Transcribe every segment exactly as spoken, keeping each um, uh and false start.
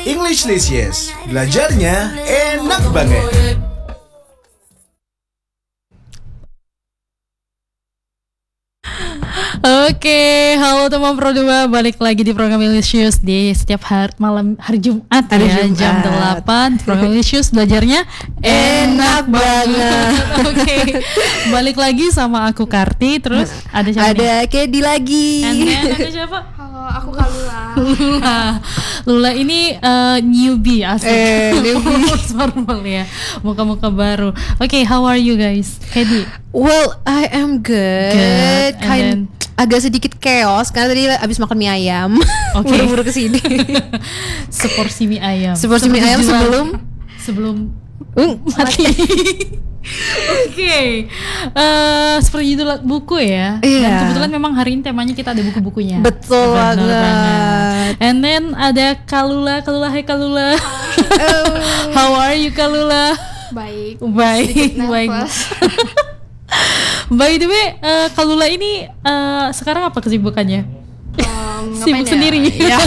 Englishlicious, belajarnya enak banget. Oke, halo teman Pro dua, balik lagi di program Englishlicious di setiap hari malam hari Jumat hari ya, Jumat. jam delapan. Program Englishlicious belajarnya enak banget. Oke, balik lagi sama aku Karti, terus ada siapa nih? Ada Kedi lagi. And then ada siapa? Halo, aku Kalula. Lula. Lula ini uh, newbie asli. Eh, newbie. Formal ya, muka-muka baru. Oke, how are you guys? Kedi? Well, I am good. Good, and Kind then- agak sedikit chaos karena tadi abis makan mie ayam. Oke. Buru-buru kesini. Seporsi mie ayam. Seporsi mie Seperti ayam jual- sebelum sebelum Hmm, mati. Oke, Eh, seperti judul buku ya. Dan Iya. kebetulan memang hari ini temanya kita ada buku-bukunya. Betul Benar banget. And then ada Kalula, Kalula, hai Kalula. Oh. How are you Kalula? Baik. Baik, Sedikit baik. nervous. By the way, eh, Kalula ini eh, sekarang apa kesibukannya? Um, Sibuk ngapain ya? sendiri. Ya.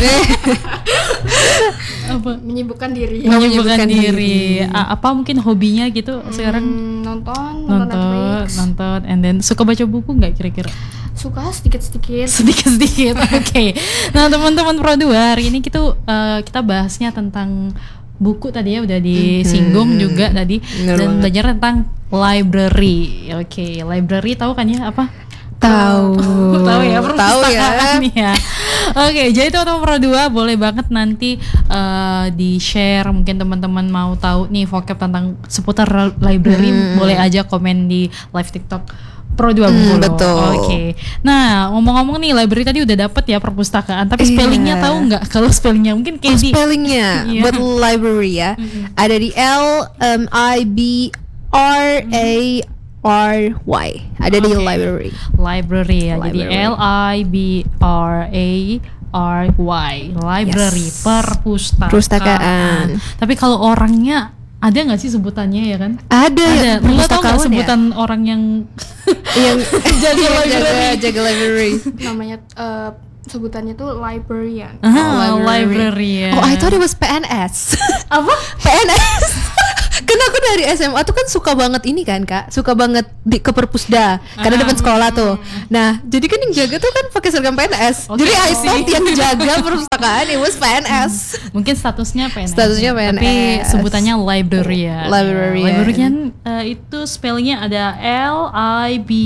Apa? Menyibukkan diri. Menyibukkan Menyibukkan diri. diri. A- apa mungkin hobinya gitu sekarang? Hmm, nonton, nonton, Nonton, Netflix. nonton, and then suka baca buku nggak kira-kira? Suka sedikit-sedikit. Sedikit-sedikit. Oke. Nah, teman-teman Pro dua, hari ini kita uh, kita bahasnya tentang buku tadi ya, udah disinggung Mhm. juga tadi. Bener Dan banget. belajar tentang library. Oke, library tahu kan ya apa? Tahu. Tahu ya, Tahu ya. perpustakaan ya. Oke, jadi teman-teman Pro dua boleh banget nanti uh, di-share, mungkin teman-teman mau tahu nih vocab tentang seputar library, Hmm. boleh aja komen di live TikTok Pro dua Hmm, Bengkulu. betul. Oke. Nah, ngomong-ngomong nih, library tadi udah dapet ya perpustakaan, tapi Iya. spellingnya tahu nggak? Kalau spellingnya mungkin Oh, Kedi. spellingnya Iya. buat library ya. Ada di L M I B R A R Y. Ada di Oke. library. Library ya. Jadi Library. L I B R A R Y. Library, Yes. perpustakaan. Perpustakaan. Tapi kalau orangnya ada nggak sih sebutannya ya kan? Ada, Ada. ya, Lu tau nggak perpustakawan ya? sebutan orang yang yang Jaga yang library. jaga, jaga library. Namanya eh, sebutannya tuh librarian. ah, library. library ya. Oh, I thought it was P N S. Apa? P N S. Karena aku dari S M A tuh kan suka banget ini kan Kak, suka banget di ke perpusda karena Ah. depan sekolah tuh. Nah, jadi kan yang jaga tuh kan pakai seragam P N S. Oke. Jadi I thought yang jaga perpustakaan it was P N S. Mungkin statusnya P N S. Statusnya P N S. Tapi sebutannya librarian. Librarian. Librarian eh, itu spellingnya ada L I B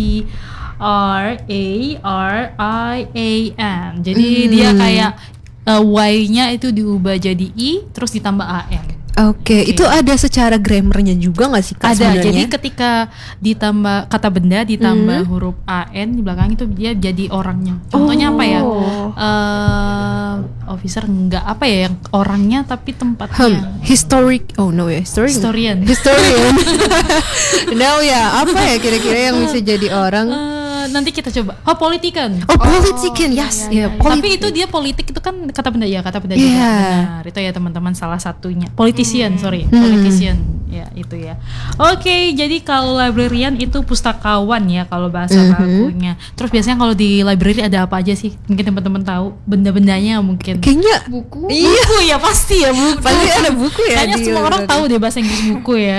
R A R I A N. Jadi Hmm. dia kayak eh, Y-nya itu diubah jadi I terus ditambah A N. Oke, itu ada secara grammarnya juga nggak sih Kak Ada. sebenarnya? Jadi ketika ditambah kata benda ditambah huruf A N di belakang itu dia jadi orangnya. Contohnya apa ya? Oh. Eh, officer enggak apa ya yang orangnya tapi tempatnya. Hmm, historic. Oh no ya, historic. Historian. Historian. No ya, apa ya kira-kira yang bisa jadi orang? Eh, nanti kita coba. Oh, politikan. Oh, politician, yes. iya, Ya, iya. politik. Tapi itu dia politik itu kan kata benda ya, kata benda Iya. juga. Benar. Itu ya teman-teman salah satunya. Politician, sorry. Hmm. Politician. Ya, itu ya. Oke, jadi kalau librarian itu pustakawan ya kalau bahasa Mhm. bakunya. Terus biasanya kalau di library ada apa aja sih? Mungkin teman-teman tahu benda-bendanya mungkin. Kayaknya Buku. Buku ya pasti ya buku. pasti ada buku ya. Kayaknya di semua orang library. tahu deh bahasa Inggris buku ya.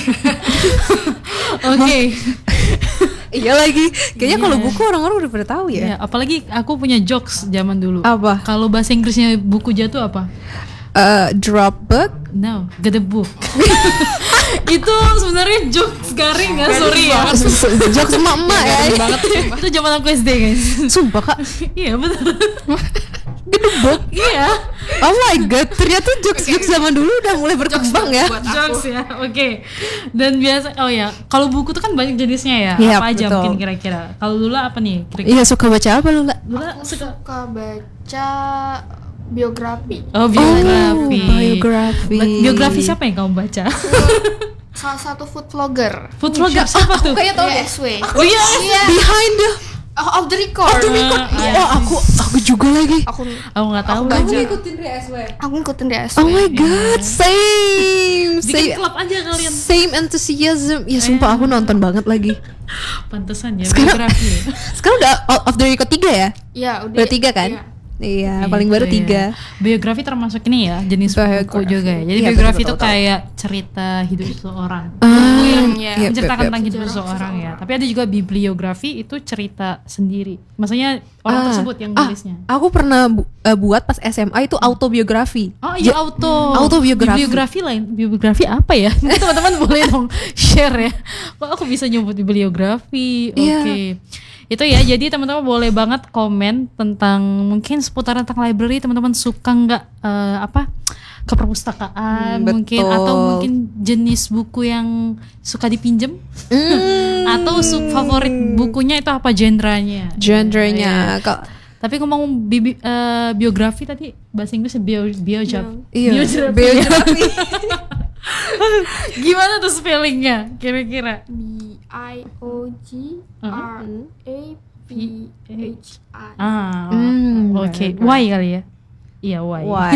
Oke. Iya lagi. Kayaknya Iya. kalau buku orang-orang udah pada tahu Ya, ya. apalagi aku punya jokes zaman dulu. Apa? Kalau bahasa Inggrisnya buku jatuh apa? Eh, drop book. No, get a book. Itu sebenarnya jokes garing ya, sorry ya. Jokes emak-emak ya. banget. Itu zaman aku S D guys. Sumpah Kak. Iya betul. Gede book. Iya. Oh my god, ternyata jokes-jokes zaman dulu udah mulai berkembang ya. Buat aku. Jokes ya, oke. Dan biasa, oh ya, kalau buku tuh kan banyak jenisnya ya. Iya, apa aja betul. mungkin kira-kira. Kalau dulu apa nih? Kira-kira. Iya, suka baca apa lu, La? Lula Aku suka. suka baca biografi. Oh, biografi. Oh, biografi. Ba- Biografi siapa yang kamu baca? Salah satu food vlogger. Food vlogger siapa tuh? Kayaknya tahu S W. Oh iya. Iya. Behind the Oh, off the record. Off the record. Iya. Oh, aku aku juga lagi. Aku Aku nggak tahu. Aku baca. ngikutin di S W. aku ngikutin di S W. Oh my god, same. Bikin Same, klub aja kalian. same enthusiasm. Ya sumpah aku nonton banget lagi. Pantesan ya Sekarang- biografi. Ya. Sekarang udah off the record tiga ya? Iya, udah. Udah tiga kan? Iya. Iya, paling baru Gitu tiga. ya. Biografi termasuk ini ya, jenis buku Biografi. juga ya. Jadi Iya, biografi betul, itu betul, kayak cerita hidup seseorang. Ah, yang iya, Menceritakan iya, tentang iya. hidup Sejarah seseorang ya. seseorang. Tapi ada juga bibliografi, itu cerita sendiri. Maksudnya orang Ah. tersebut yang Ah, nulisnya. aku pernah bu- eh, buat pas S M A itu autobiografi. Oh iya, Ja- auto autobiografi. Bibliografi lain. Biografi apa ya? Mungkin teman-teman boleh dong share ya. Kok aku bisa nyebut bibliografi? Oke. Iya. Itu ya. Jadi teman-teman boleh banget komen tentang mungkin seputaran tentang library. Teman-teman suka nggak eh, apa ke perpustakaan Hmm, mungkin, betul. atau mungkin jenis buku yang suka dipinjem, Hmm, atau su- favorit bukunya itu apa, genrenya? genrenya. Ya. Kak, Tapi ngomong bibi- eh, biografi tadi bahasa Inggrisnya bio biografi. iya, Biografi. biografi. Gimana tuh spellingnya kira-kira? B I O G R A P H I. Ah, Hmm, oke. right, right. Why kali ya? Iya, why. Why?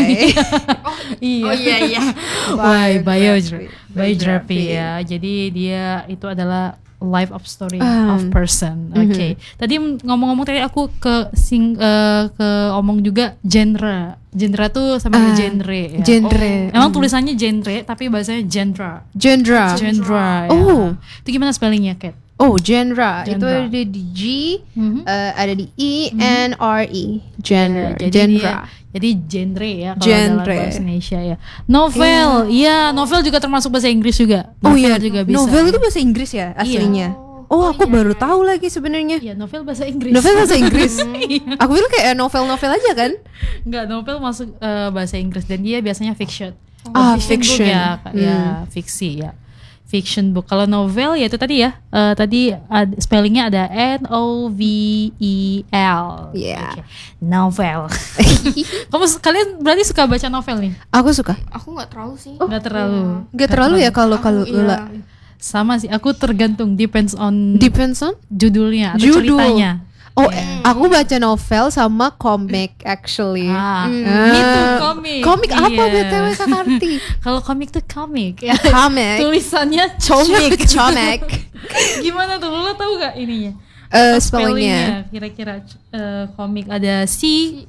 Iya. Oh iya iya. Why Biography. biography? Biography ya. Jadi dia itu adalah life of story Um, of person. Oke. Tadi ngomong-ngomong tadi aku ke sing eh, ke omong juga genre. Genre tuh sama Ah, genre ya. genre. Oh, emang tulisannya genre tapi bahasanya genre. Genre. Genre. Ya. Oh. Itu gimana spellingnya, Kat? Oh, genre. Itu Genre. ada di G, Mhm. eh, ada di E, N, R, E. Genre. Jadi genre. dia- jadi genre ya kalau Genre. dalam bahasa Indonesia ya. Novel, iya novel juga termasuk bahasa Inggris juga. Oh Novel iya, juga bisa. novel itu bahasa Inggris ya aslinya. Oh, Oh, aku iya, baru iya. tahu lagi sebenarnya. Iya, novel bahasa Inggris. Novel bahasa Inggris. Iya. Aku bilang kayak novel-novel aja kan? Enggak, novel masuk eh, bahasa Inggris dan dia biasanya fiction. Ah, book fiction. ya, Kak. Ya, fiksi ya. Fiction book. Kalau novel ya itu tadi ya. eh, tadi ad- spellingnya ada N O V E L. Iya. Oke. Novel. Kamu kalian berarti suka baca novel nih? Aku suka. Aku nggak terlalu sih. Enggak terlalu. Gak terlalu ya kalau kalau Aku, iya. Lula. Sama sih, aku tergantung, depends on Depends on judulnya atau judul. ceritanya. Oh, aku baca novel sama komik actually. Ah, Hmm. me too, Ah, komik. Komik apa Iya. B T W Kak Karti? Kalau komik tuh komik ya. Komik. Tulisannya comik. Komik. Gimana tuh? Lo tahu gak ininya? Eh, Apa spellingnya. kira-kira eh, komik ada C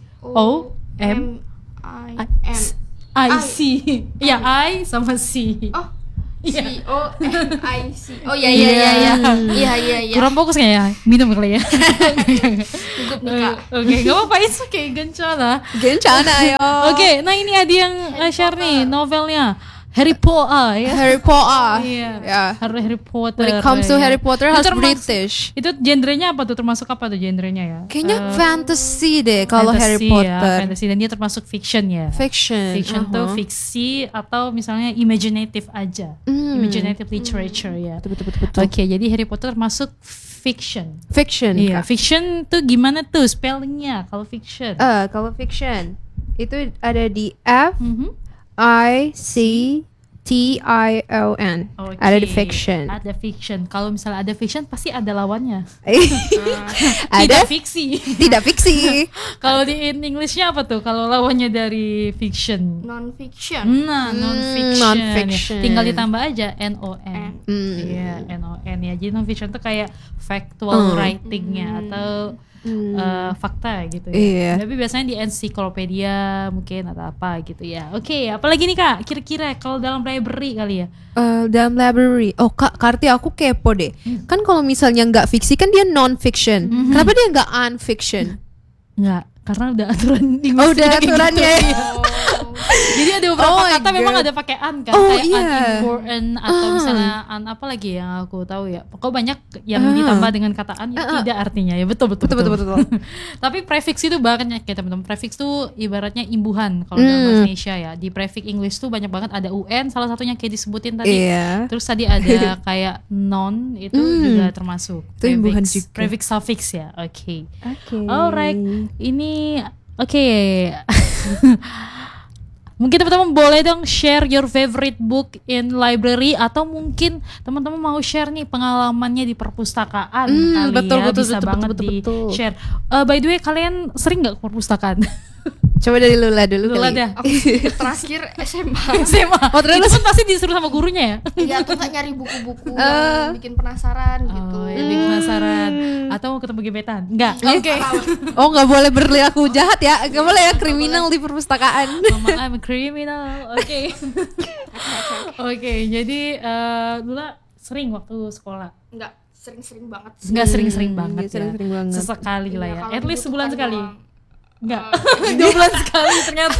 O M I I- M. I C. Ya, I sama C. Oh. Iya. C O M I C. Oh iya iya iya iya. Iya iya iya. Kurang fokus nggak ya? Minum kali ya. Gugup nih Kak. Oke, gak apa-apa, it's okay, gencana. Gencana yo. Oke, nah ini ada yang uh, share nih novelnya Harry Potter ya. Harry Potter. Iya. Ya. Harry Harry Potter. When it comes to ya. Harry Potter Itu harus termasuk- British. Itu genrenya apa tuh? Termasuk apa tuh genrenya ya? Kayaknya Eh, fantasy deh kalau Harry fantasy Potter. Ya, fantasy, dan dia termasuk fiction ya. Fiction. Fiction tuh uh-huh. fiksi atau misalnya imaginative aja. Hmm. Imaginative literature ya. Betul betul betul. Oke, jadi Harry Potter masuk fiction. Fiction. Iya, Kak. fiction tuh gimana tuh spellingnya kalau fiction? Eh, kalau fiction itu ada di F Mhm. I C T I O N. Oke. Ada di fiction. Ada fiction. Kalau misalnya ada fiction pasti ada lawannya. Tidak Ada fiksi. tidak fiksi. Kalau di in Englishnya apa tuh? Kalau lawannya dari fiction. Non fiction. Nah, non fiction. Hmm, non-fiction. Tinggal ditambah aja N O N. Hmm. Iya, N O N ya. Jadi non fiction tuh kayak factual Hmm. writingnya atau eh, fakta gitu ya. Iya. Tapi biasanya di ensiklopedia mungkin atau apa gitu ya. Oke, apalagi nih Kak? Kira-kira kalau dalam library kali ya? Eh, dalam library. Oh Kak Karti, aku kepo deh. Kan kalau misalnya nggak fiksi kan dia non fiction. Kenapa dia nggak unfiction? Enggak, karena udah aturan di Oh, udah kayak gitu. aturannya. Iya. Jadi ada beberapa Oh my kata memang God. ada pakai an kan, Oh, kayak iya. unimportant atau Ah. misalnya an apa lagi yang aku tahu ya. Pokoknya banyak yang Ah. ditambah dengan kata an itu Ah, ah. tidak artinya ya. Betul betul Betul, betul, betul. Tapi prefix itu banyak ya teman-teman. Prefix tuh ibaratnya imbuhan kalau dalam Hmm. bahasa Indonesia ya. Di prefix English tuh banyak banget ada U N salah satunya kayak disebutin tadi. Iya. Terus tadi ada kayak non itu Hmm. juga termasuk. Itu imbuhan Prefix- juga. Prefix suffix ya. Oke. Oke. Alright, ini oke. Mungkin teman-teman boleh dong share your favorite book in library atau mungkin teman-teman mau share nih pengalamannya di perpustakaan Hmm, kali betul, ya betul, bisa betul, banget betul, di betul. share. Eh, by the way kalian sering nggak ke perpustakaan? Coba dari Lula dulu Lula kali. dah. Aku terakhir S M A. S M A. Oh, ternyata Itu kan pasti disuruh sama gurunya ya? Iya, tuh nggak nyari buku-buku Eh. yang bikin penasaran gitu. Oh, ya, bikin penasaran. Atau mau ketemu gebetan? Enggak. Oke. Oh, nggak boleh berlaku jahat ya. Nggak boleh ya kriminal di perpustakaan. Mama, I'm a criminal. Oke. Oke, jadi eh, Lula sering waktu sekolah. Nggak sering-sering banget sih. Enggak sering-sering banget iya, sering-sering ya. banget. Sesekali lah Iya, ya. kalau At least dibutuhkan sebulan sekali. doang. Enggak. Dua bulan sekali ternyata.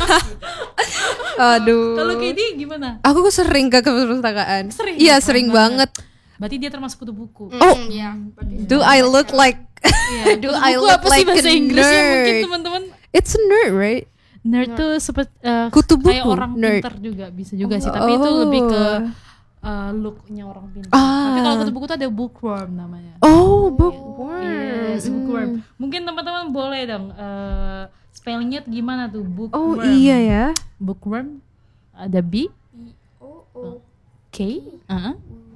Aduh. Kalau Katie gimana? Aku sering ke perpustakaan. Sering? Iya, Sering sering banget. banget. Berarti dia termasuk kutu buku. Oh. Mm, iya, berarti Do I look like Iya, Do kutu I buku look apa sih like a bahasa Inggrisnya mungkin nerd? teman-teman? It's a nerd, right? Nerd tuh seperti eh, Kutu buku, kayak orang nerd. pintar juga bisa juga sih, tapi itu Oh. lebih ke eh, looknya orang pintar. Ah. Tapi kalau kutu buku tuh ada bookworm namanya. Oh, bookworm. Yes, bookworm. Mungkin teman-teman boleh dong eh, spellingnya tuh gimana tuh Oh, bookworm. iya ya. Bookworm ada B, B O O K, uh,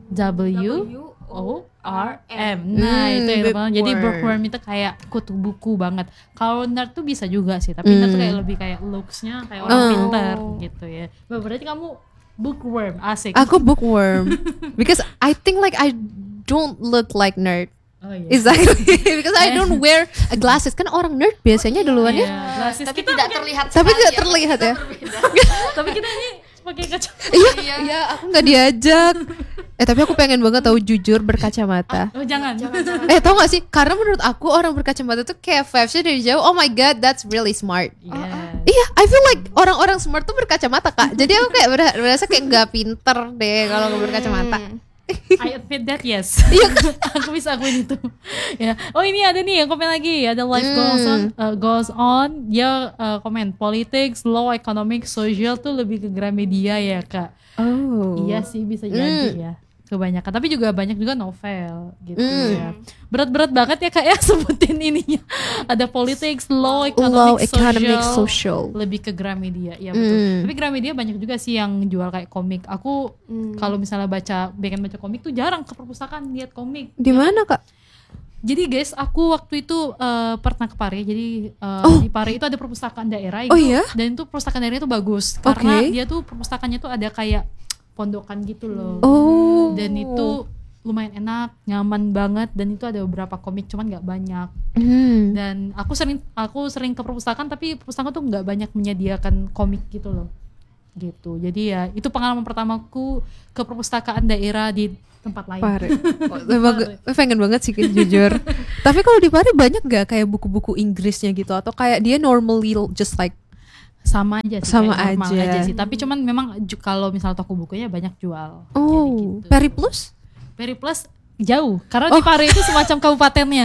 W, O, R, M. Nah Hmm, itu ya teman-teman. Jadi bookworm. bookworm itu kayak kutu buku banget. Kalau nerd tuh bisa juga sih, tapi nerd tuh Hmm. kayak lebih kayak looks-nya kayak orang Oh. pintar gitu ya. Bah, berarti kamu bookworm, asik. Aku bookworm because I think like I don't look like nerd. Oh iya. Exactly. Because I don't wear a glasses. Kan orang nerd biasanya duluan ya. Iya, glasses Tapi kita tidak pakai- terlihat Tapi sekali tidak ya. terlihat ya. tapi kita ini pakai kacamata. Iya, Iya. iya, aku nggak diajak. Eh tapi aku pengen banget tahu jujur berkacamata. Oh jangan. Eh tau gak sih? Karena menurut aku orang berkacamata tuh kayak vibes-nya dari jauh. Oh my god, that's really smart. Iya. Iya, I feel like orang-orang smart tuh berkacamata kak. Jadi aku kayak ber- berasa kayak nggak pinter deh kalau nggak berkacamata. I admit that yes. Aku bisa akuin itu. Ya. Oh ini ada nih yang komen lagi. Ada life goes on, uh, goes on. Dia uh, komen politics, law, economic, social tuh lebih ke Gramedia ya kak. Oh. Iya sih bisa jadi ya. Kebanyakan. Tapi juga banyak juga novel gitu Mm. ya. Berat-berat banget ya kak ya sebutin ininya. Ada politics, law, Law, economic, economic, social. social. Lebih ke Gramedia. Ya betul. Mm. Tapi Gramedia banyak juga sih yang jual kayak komik. Aku kalau misalnya baca, pengen baca komik tuh jarang ke perpustakaan lihat komik. Di mana kak? Jadi guys, aku waktu itu eh, pernah ke Pare. Jadi eh, Oh. di Pare itu ada perpustakaan daerah Oh itu, iya? dan itu perpustakaan daerah itu bagus karena Oke. dia tuh perpustakaannya tuh ada kayak pondokan gitu loh. Oh. Dan itu lumayan enak, nyaman banget, dan itu ada beberapa komik cuman nggak banyak. Hmm. Dan aku sering aku sering ke perpustakaan tapi perpustakaan tuh nggak banyak menyediakan komik gitu loh. Gitu. Jadi ya itu pengalaman pertamaku ke perpustakaan daerah di tempat lain. Pare. Oh, emang gue pengen banget sih jujur. Tapi kalau di Pare banyak gak kayak buku-buku Inggrisnya gitu atau kayak dia normally just like Sama aja sih, Sama kayak normal aja. aja sih. Tapi cuman memang ju- kalau misal toko bukunya banyak jual. Jadi oh gitu. Peri Plus? Peri Plus jauh karena di Pare itu semacam kabupatennya.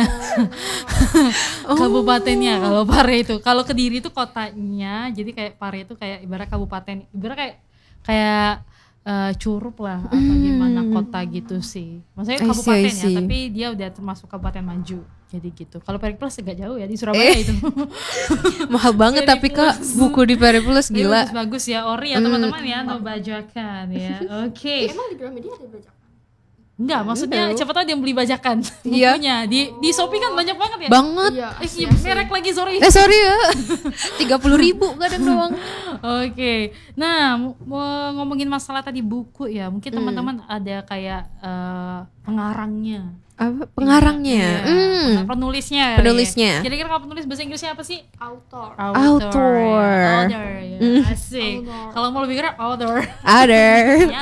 Kabupatennya kalau Pare itu. Kalau Kediri itu kotanya. Jadi kayak Pare itu kayak ibarat kabupaten, ibarat kayak kayak eh, Curup lah atau gimana kota gitu sih. Maksudnya I see, I kabupaten ya, see. tapi dia udah termasuk kabupaten maju. Jadi gitu. Kalau Peri Plus agak jauh ya di Surabaya itu. Mahal banget Peri tapi kak Plus. buku di Peri Plus Ini gila. bagus-bagus ya ori ya teman-teman ya, no bajakan ya. Oke. Emang di Gramedia ada bajakan? Enggak, maksudnya siapa tahu dia yang beli bajakan Iya. bukunya. Di di Shopee kan banyak banget ya. Banget. Iya. Eh, iya, merek lagi sorry. Eh sorry ya. tiga puluh ribu kadang doang. Oke. Nah, mau mau ngomongin masalah tadi buku ya. Mungkin Hmm. teman-teman ada kayak eh, pengarangnya. Apa pengarangnya? Iya, Hmm. penulisnya. kali Penulisnya. Ya. Kira-kira kalau penulis bahasa Inggrisnya apa sih? Author. Author. ya. Author, ya. Asik. Author. Kalau mau lebih keren, author. Ada. Ya.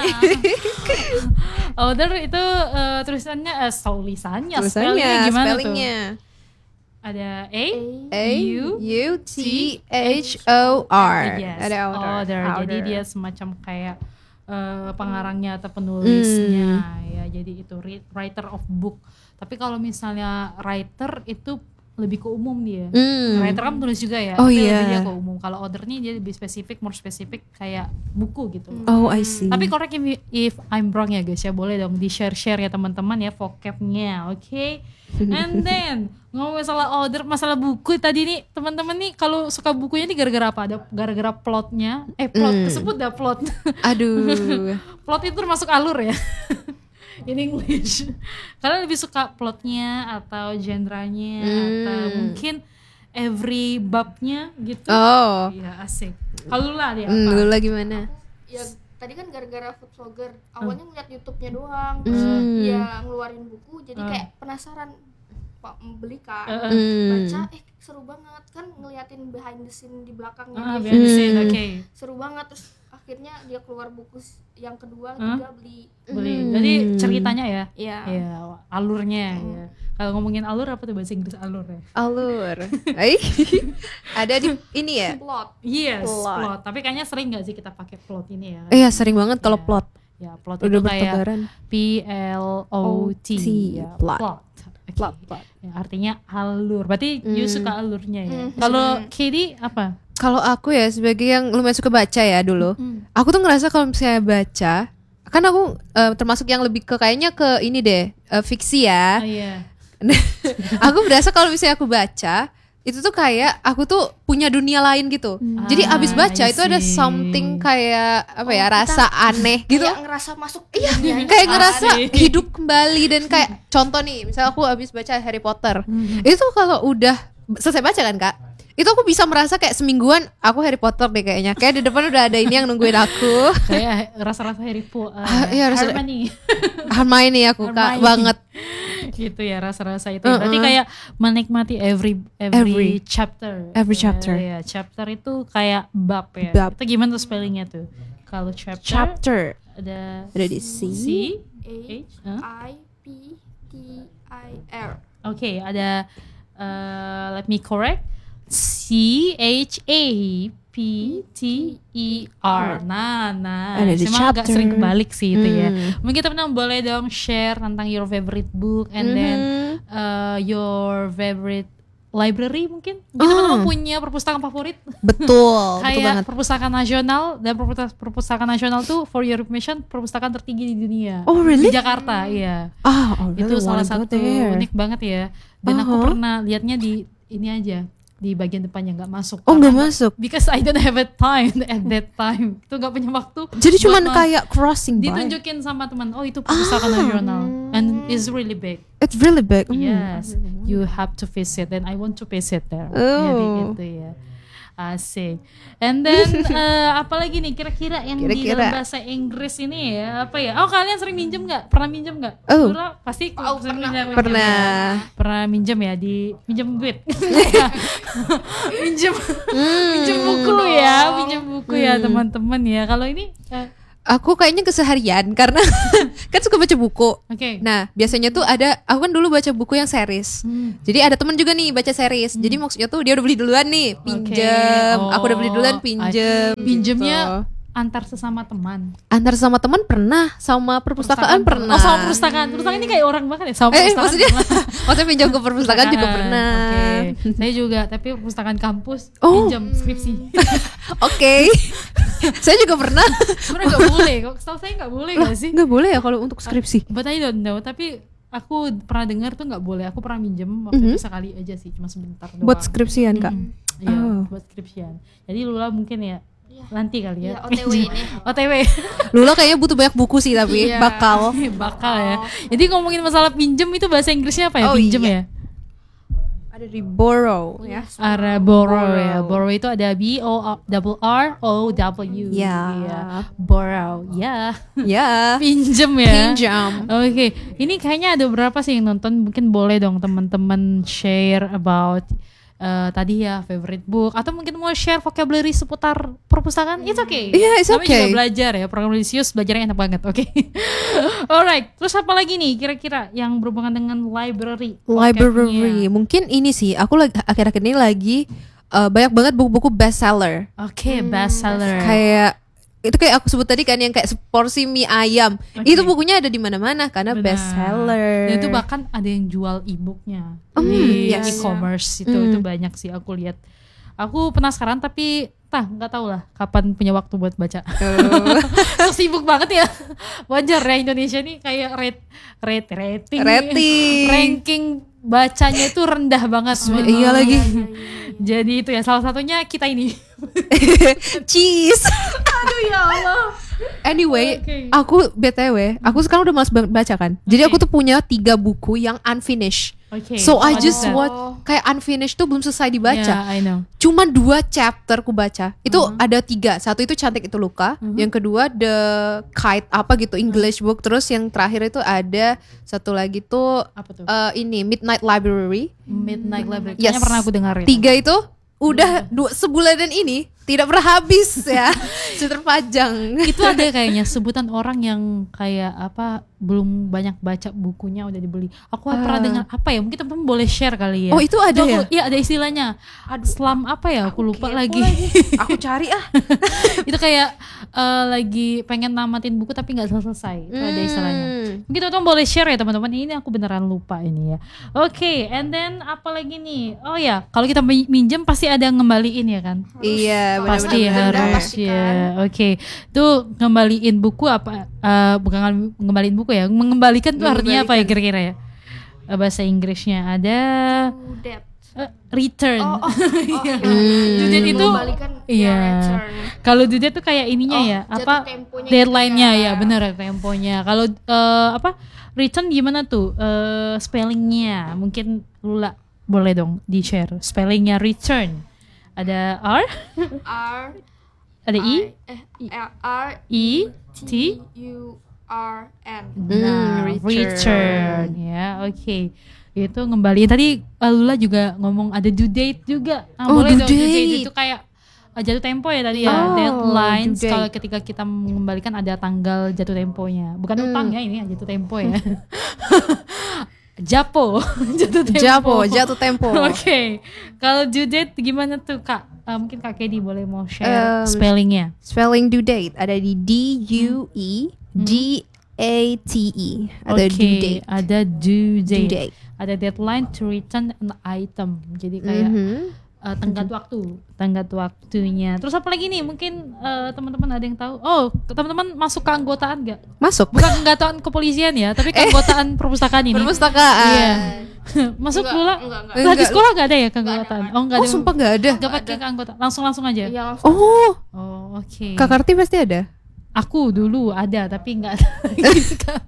Author itu eh, tulisannya, eh, tulisannya, Tulisannya, spellingnya gimana spellingnya. tuh? Ada A, A U, U T H O R. yes, Ada author. author. Jadi Author. dia semacam kayak eh, pengarangnya atau penulisnya Hmm. ya. Jadi itu ri- writer of book. Tapi kalau misalnya writer itu lebih ke umum dia. Hmm. Writer kan penulis juga ya. Oh, tapi iya. lebih dia ke umum. Kalau author nih dia lebih spesifik, more spesifik kayak buku gitu. Oh, I see. Tapi correct me if I'm wrong ya guys ya, boleh dong di share-share ya teman-teman ya vocabnya, oke? And then ngomong masalah order, masalah buku tadi nih teman-teman nih, kalau suka bukunya nih gara-gara apa? Ada gara-gara plotnya, eh plot Hmm. tersebut dah plot. Aduh. Plot itu termasuk alur ya. In English. Kalian lebih suka plotnya atau genrenya Hmm. atau mungkin every babnya gitu. Oh. Iya asik. Kalau lu lah dia Hmm, apa? lu lagi gimana? Ya tadi kan gara-gara food vlogger. Awalnya ngeliat YouTube-nya doang. Hmm. Terus dia ngeluarin buku jadi Hmm. kayak penasaran Pak beli kan. Uh, uh. Hmm. Baca eh seru banget kan ngeliatin behind the scene di belakangnya. Ah, dia. biar di Hmm. oke. Seru banget terus akhirnya dia keluar buku s- yang kedua, Hah? juga beli. Beli. Hmm. Jadi ceritanya ya. Iya. Iya, alurnya ya. Kalau ngomongin alur apa tuh bahasa Inggris alur ya? Alur. Ay. Ada di ini ya? Plot. Yes, Plot. plot. Tapi kayaknya sering gak sih kita pakai plot ini ya? Iya, sering banget kalau Iya. plot. Ya, plot Udah itu kayak bertebaran. P L O T, O T, ya, plot. Oke. Plot, plot. Ya, artinya alur. Berarti you Hmm. suka alurnya ya. Hmm. Kalau Katie apa? Kalau aku ya sebagai yang lumayan suka baca ya dulu. Aku tuh ngerasa kalau misalnya baca, kan aku eh, termasuk yang lebih ke kayaknya ke ini deh, eh, fiksi ya. Oh iya. Aku berasa kalau misalnya aku baca itu tuh kayak aku tuh punya dunia lain gitu. Jadi Ah, abis baca I itu ada see. something kayak apa ya, Oh, kita rasa aneh gitu. Kayak ngerasa masuk iya, Kayak ngerasa Asik. hidup kembali dan kayak contoh nih, misalnya aku abis baca Harry Potter. Itu tuh kalau udah selesai baca kan Kak, itu aku bisa merasa kayak semingguan aku Harry Potter deh kayaknya. Kayak di depan udah ada ini yang nungguin aku. Kayak rasa-rasa Harry Potter. Ah, iya, rasa- Hermione. Hermione aku Kak Hermione. banget. Gitu ya rasa-rasa itu. Berarti kayak menikmati every every, Every- chapter. every Ya, chapter. Ya, chapter itu kayak bab ya. Bab. Itu gimana tuh spellingnya tuh? Kalau chapter, Chapter ada ada di C. C, A H, huh? I P T I R. Oke, ada uh, let me correct. C H A P T E R. Nah, nah. Ada di Emang agak chapter. sering kebalik sih itu ya. Hmm. Mungkin teman-teman boleh dong share tentang your favorite book and then Mhm. uh, your favorite library mungkin. Mungkin Oh. teman-teman punya perpustakaan favorit. Betul, betul Kayak banget. perpustakaan nasional dan perpustakaan, perpustakaan nasional tuh for your information perpustakaan tertinggi di dunia. Oh, really? Di Jakarta, iya. Ah, oh, Itu really salah wanna go satu there. unik banget ya. Dan aku Uh-huh. pernah lihatnya di ini aja, di bagian depannya nggak masuk. Oh, Karena nggak masuk. Because I don't have a time at that time. Itu nggak punya waktu. Jadi buat cuman mas- kayak crossing by. ditunjukin sama teman. Oh itu perpustakaan nasional, and it's really big. It's really big. Mm. Yes, you have to visit, and I want to visit there. Oh. Jadi itu ya. Asik. And then uh, apa lagi nih kira-kira yang di Kira-kira. dalam bahasa Inggris ini ya apa ya? Oh kalian sering minjem nggak? Pernah minjem nggak? Oh. Dura, pasti Oh, sering pernah. minjem- minjem Pernah. ya. Pernah minjem ya di minjem duit. minjem minjem buku ya, minjem buku ya teman-teman ya. Kalau ini eh, Aku kayaknya keseharian karena kan suka baca buku. oke. Nah, biasanya tuh ada, aku kan dulu baca buku yang series. Hmm. Jadi ada teman juga nih baca series. Jadi maksudnya tuh dia udah beli duluan nih, pinjem. Oke. Aku udah beli duluan, Oh, pinjem. I- pinjemnya gitu. antar sesama teman. Antar sama teman pernah, sama perpustakaan pernah. Oh sama perpustakaan. Perpustakaan ini kayak orang banget ya. Sama Eh, perpustakaan. maksudnya, pernah. maksudnya pinjam ke perpustakaan juga pernah. Oke. Saya juga, tapi perpustakaan kampus Oh. pinjam skripsi. Oke, saya juga pernah. Sebenarnya nggak boleh. Kok setahu saya nggak boleh nggak sih? Nggak boleh ya kalau untuk skripsi. But I don't know. Tapi aku pernah dengar tuh nggak boleh. Aku pernah minjem waktu Mhm. itu sekali aja sih, cuma sebentar doang. Buat skripsian kak. Mm, Iya, Oh. buat skripsian. Jadi Lula mungkin ya nanti kali ya. Ya, O T W ini. O T W. Lula kayaknya butuh banyak buku sih tapi Iya. bakal. Bakal ya. Jadi ngomongin masalah pinjem itu bahasa Inggrisnya apa ya? Oh, Pinjem iya. ya. Ada di borrow ya. Ada borrow Borrow. ya. Borrow itu ada B O double R O W. Ya. Iya. Borrow. Ya. Ya. Pinjem ya. Pinjam. Oke, ini kayaknya ada beberapa sih yang nonton. Mungkin boleh dong teman-teman share about eh, tadi ya favorite book atau mungkin mau share vocabulary seputar perpustakaan. It's okay. Iya, it's Namanya okay. juga belajar ya. Program Lisius belajarnya enak banget. Oke. Alright. Terus apa lagi nih kira-kira yang berhubungan dengan library? Library. vocabnya? Mungkin ini sih. Aku lagi akhir-akhir ini lagi eh, banyak banget buku-buku bestseller. Oke, bestseller. Kayak itu kayak aku sebut tadi kan yang kayak seporsi mie ayam. Oke. Itu bukunya ada di mana-mana karena Benar. bestseller. Dan itu bahkan ada yang jual e-booknya Hmm, di yes. e-commerce itu Hmm. itu banyak sih aku lihat. Aku penasaran tapi tah nggak tahu lah kapan punya waktu buat baca. Oh. So, sibuk banget ya. Wajar ya Indonesia nih kayak rate rate rating Rating. ranking bacanya itu rendah banget. Iya lagi. Jadi itu ya salah satunya kita ini. Cheese. Aduh ya Allah. Anyway, Oke. aku B T W, aku sekarang udah malas ba- baca kan. Jadi Oke. aku tuh punya tiga buku yang unfinished. Oke. So I what just is that? watch kayak unfinished tuh belum selesai dibaca. Yeah, I know. Cuman dua chapter ku baca. Itu ada tiga. Satu itu Cantik Itu Luka. Yang kedua The Kite apa gitu English book. Terus yang terakhir itu ada satu lagi tuh Apa tuh? eh, ini Midnight Library. Midnight Library. Yes. Kayaknya pernah aku dengar ya. Tiga itu udah dua sebulanan ini tidak pernah habis ya. Sudah terpajang. Itu ada kayaknya sebutan orang yang kayak apa belum banyak baca bukunya udah dibeli. Aku pernah dengar apa ya? Mungkin teman-teman boleh share kali ya. Oh, itu ada Tuh, ya? aku- Iya ada istilahnya. Selam apa ya? Aku lupa lagi. Aku cari ah. Itu kayak eh, lagi pengen namatin buku tapi nggak selesai. Itu ada istilahnya. Hmm. Mungkin teman-teman boleh share ya teman-teman. Ini aku beneran lupa ini ya. Oke, and then apa lagi nih? Oh ya, kalau kita mi- minjem pasti ada yang ngembaliin ya kan? Iya, Pasti benar-benar. harus pasti ya. Oke, tuh ngembaliin buku apa? eh, bukan ngembaliin buku ya. Mengembalikan tuh artinya apa ya kira-kira ya? Eh, bahasa Inggrisnya ada To that. eh, return. Oh, oh, oh, iya. Due date itu Mengembalikan, iya. ya, return. Kalau due date tuh kayak ininya Oh, ya, jatuh apa temponya deadline-nya gitu ya, ya. bener temponya. Kalau eh, apa return gimana tuh eh, spellingnya? Mungkin Lula boleh dong di share spellingnya return. Ada R, R ada I, I, eh, R I, T T. U R N. Nah, Hmm, return. return. Ya, oke. Itu ngembaliin. Tadi uh, Lula juga ngomong ada due date juga. Ah, Oh, boleh due dong due date date. itu kayak uh, jatuh tempo ya tadi ya. Oh, Deadlines due date. kalau ketika kita mengembalikan ada tanggal jatuh temponya. Bukan Hmm. utang ya ini ya, jatuh tempo ya. Japo, jatuh tempo. Japo, jatuh tempo. Oke. Kalau due date gimana tuh Kak? Uh, mungkin Kak Kedi boleh mau share Um, spellingnya. Spelling due date ada di D U E D A T E. Ada Oke, due date. ada due date. Due date. Ada deadline to return an item. Jadi kayak Mhm. uh, tenggat waktu, tenggat waktunya. Terus apa lagi nih? Mungkin uh, teman-teman ada yang tahu. Oh, teman-teman masuk ke anggotaan nggak? Masuk. Bukan anggotaan kepolisian ya, tapi ke anggotaan perpustakaan ini. Perpustakaan. Iya. Masuk Enggak, Lula? enggak, enggak. Lah, di Enggak. sekolah nggak ada ya ke anggotaan? Oh, nggak Oh, ada. sumpah nggak ada. Nggak pakai ke anggota. Langsung-langsung aja. Iya langsung. Oh, Oh, oke. Kak Karti pasti ada. Aku dulu ada tapi nggak ada lagi sekarang.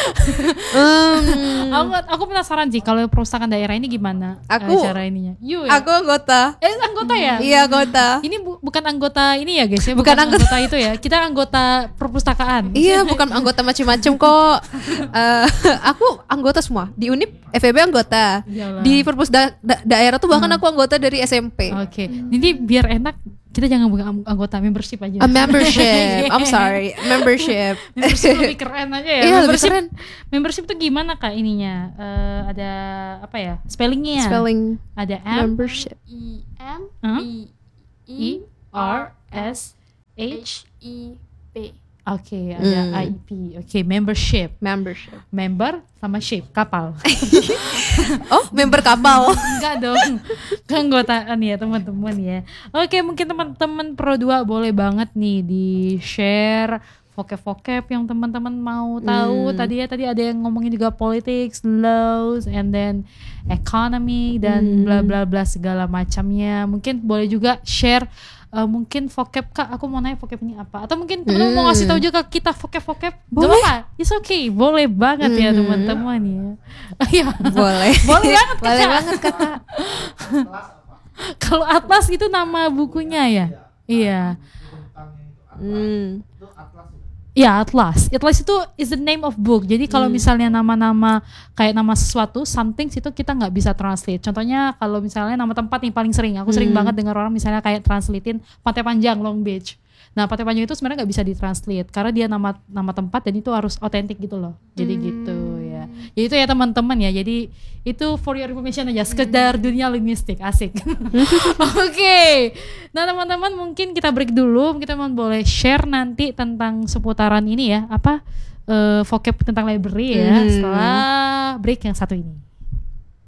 Hmm, Aku, aku penasaran sih kalau perpustakaan daerah ini gimana Aku- eh, cara ininya. You ya? aku anggota. Eh anggota ya? Iya, anggota. Ini bu- bukan anggota ini ya guys ya? Bukan anggota- itu ya. Kita anggota perpustakaan. Iya, bukan anggota macam-macam kok. Eh, aku anggota semua. Di Unip F E B anggota. Iyalah. Di perpus da- da- daerah tuh bahkan aku anggota dari S M P. Oke. Jadi biar enak kita jangan buka ang- anggota membership aja. A membership. I'm sorry, membership. Membership lebih keren aja ya. Iya, lebih membership, keren. membership tuh gimana kak ininya? Eh, ada apa ya? Spellingnya? Spelling Ada M membership. E M Huh? B E E R S H. H E P. Oke, ada Hmm. I P. Oke, membership. Membership. Member sama ship, kapal. Oh, member kapal. Enggak dong, keanggotaan ya teman-teman ya. Oke, mungkin teman-teman Pro dua boleh banget nih di share vocab-vocab yang teman-teman mau tahu. Tadi ya tadi ada yang ngomongin juga politics, laws, and then economy dan bla bla bla segala macamnya. Mungkin boleh juga share uh, mungkin vocab Kak, aku mau nanya vocab ini apa? Atau mungkin teman-teman mau ngasih tahu juga ke kita vocab-vocab. Boleh. Gak apa-apa, it's okay, boleh banget ya teman-teman ya. Iya. Boleh. Boleh banget Boleh Kak. banget kakak. Kalau Atlas itu nama bukunya ya? Iya. Hmm. Ya Atlas. Atlas itu is the name of book. Jadi kalau misalnya nama-nama kayak nama sesuatu, something itu kita nggak bisa translate. Contohnya kalau misalnya nama tempat nih paling sering. Aku sering banget dengar orang misalnya kayak translatein Pantai Panjang, Long Beach. Nah Pantai Panjang itu sebenarnya nggak bisa ditranslate karena dia nama nama tempat dan itu harus otentik gitu loh. Jadi gitu ya. Ya itu ya teman-teman ya. Jadi itu for your information aja. Sekedar dunia linguistik asik. Oke. Nah teman-teman mungkin kita break dulu. Kita mau boleh share nanti tentang seputaran ini ya. Apa eh, vocab tentang library ya. Hmm. Setelah break yang satu ini.